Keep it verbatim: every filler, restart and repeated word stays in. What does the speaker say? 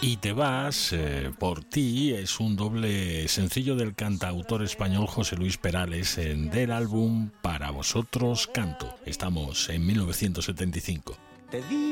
Y te vas, eh, por ti, es un doble sencillo del cantautor español José Luis Perales en del álbum Para Vosotros Canto. Estamos en mil novecientos setenta y cinco. Te di